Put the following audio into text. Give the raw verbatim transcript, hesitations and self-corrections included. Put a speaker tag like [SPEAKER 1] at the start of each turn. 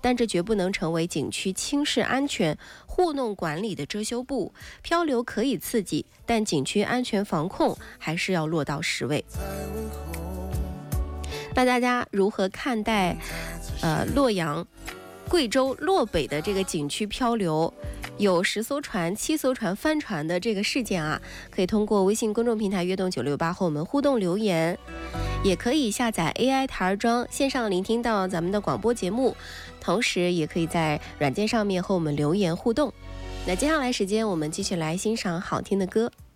[SPEAKER 1] 但这绝不能成为景区轻视安全、糊弄管理的遮羞布。漂流可以刺激，但景区安全防控还是要落到实位。那大家如何看待呃洛阳、贵州洛北的这个景区漂流？有十艘船、七艘船翻船的这个事件啊，可以通过微信公众平台悦动九六八和我们互动留言，也可以下载 A I 台儿装线上聆听到咱们的广播节目，同时也可以在软件上面和我们留言互动。那接下来时间我们继续来欣赏好听的歌。